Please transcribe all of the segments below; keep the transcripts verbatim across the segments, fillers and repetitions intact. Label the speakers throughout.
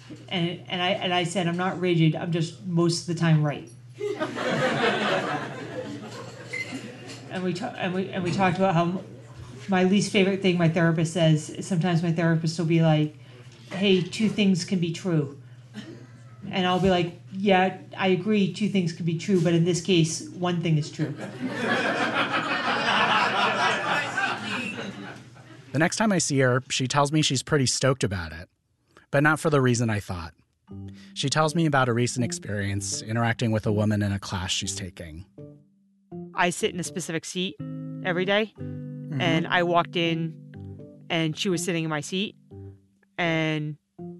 Speaker 1: And and I and I said, I'm not rigid. I'm just most of the time right. and we ta- and we and we talked about how my least favorite thing my therapist says is sometimes my therapist will be like, "Hey, two things can be true," and I'll be like, "Yeah, I agree. Two things can be true, but in this case, one thing is true."
Speaker 2: The next time I see her, she tells me she's pretty stoked about it, but not for the reason I thought. She tells me about a recent experience interacting with a woman in a class she's taking.
Speaker 1: I sit in a specific seat every day, mm-hmm. and I walked in, and she was sitting in my seat, and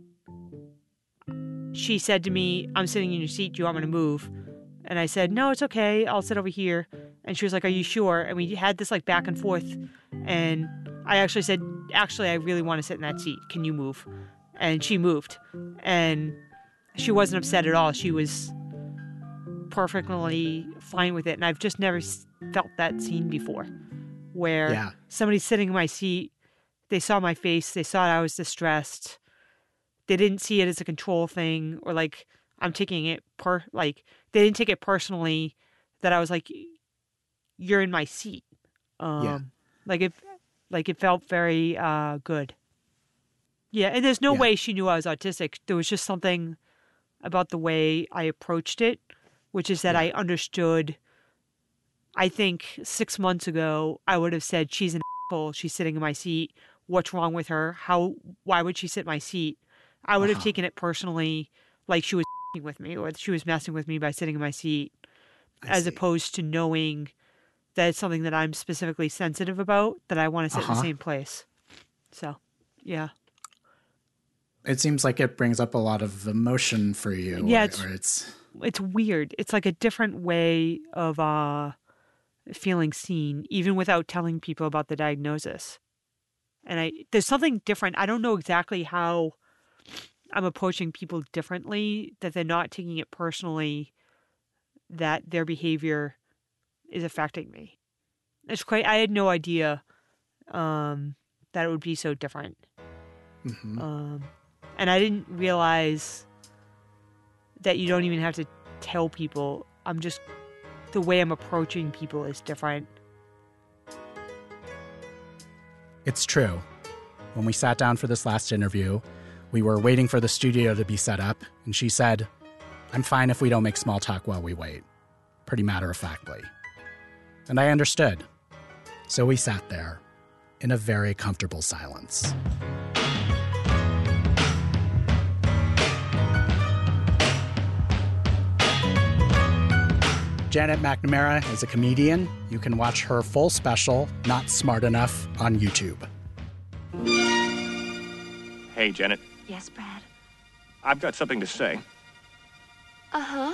Speaker 1: she said to me, "I'm sitting in your seat. Do you want me to move?" And I said, "No, it's okay. I'll sit over here." And she was like, "Are you sure?" And we had this like back and forth, and I actually said, "Actually, I really want to sit in that seat. Can you move?" And she moved, and she wasn't upset at all. She was perfectly fine with it. And I've just never felt that scene before, where
Speaker 2: yeah.
Speaker 1: somebody's sitting in my seat, they saw my face, they saw I was distressed, they didn't see it as a control thing, or like I'm taking it per like they didn't take it personally that I was like, "You're in my seat." Um,
Speaker 2: yeah.
Speaker 1: Like it, like it felt very uh, good. Yeah, and there's no
Speaker 2: yeah.
Speaker 1: way she knew I was autistic. There was just something about the way I approached it, which is that
Speaker 2: yeah.
Speaker 1: I understood. I think six months ago, I would have said, "She's an asshole. She's sitting in my seat. What's wrong with her? How? Why would she sit in my seat?" I would uh-huh. have taken it personally, like she was with me, or she was messing with me by sitting in my seat,
Speaker 2: I
Speaker 1: as
Speaker 2: see.
Speaker 1: opposed to knowing that it's something that I'm specifically sensitive about, that I want to sit
Speaker 2: uh-huh.
Speaker 1: in the same place. So, yeah.
Speaker 2: It seems like it brings up a lot of emotion for you.
Speaker 1: Yeah,
Speaker 2: or,
Speaker 1: it's,
Speaker 2: or it's
Speaker 1: it's weird. It's like a different way of uh, feeling seen, even without telling people about the diagnosis. And I there's something different. I don't know exactly how I'm approaching people differently, that they're not taking it personally, that their behavior is affecting me. It's quite. I had no idea um, that it would be so different.
Speaker 2: Mm-hmm.
Speaker 1: Um, and I didn't realize that you don't even have to tell people. I'm just, the way I'm approaching people is different.
Speaker 2: It's true. When we sat down for this last interview, we were waiting for the studio to be set up, and she said, "I'm fine if we don't make small talk while we wait," pretty matter-of-factly. And I understood. So we sat there in a very comfortable silence. Janet McNamara is a comedian. You can watch her full special, Not Smart Enough, on YouTube.
Speaker 3: Hey, Janet.
Speaker 4: Yes, Brad?
Speaker 3: I've got something to say.
Speaker 4: Uh-huh.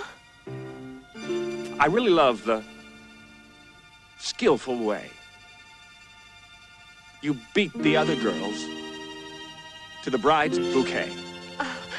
Speaker 3: I really love the skillful way you beat the other girls to the bride's bouquet.